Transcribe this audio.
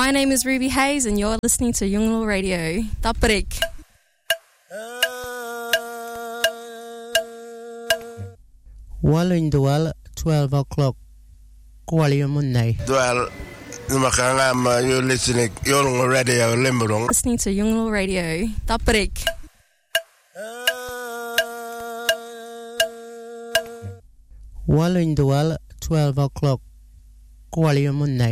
My name is Ruby Hayes and you're listening to Yunglo Radio. Taparik. Well in the well, 12 o'clock. Quality Monday. Well, you're listening, Yunglo Radio, Limburong. Listening to Yunglo Radio. Taparik. Well in the well, 12 o'clock. Quality Monday.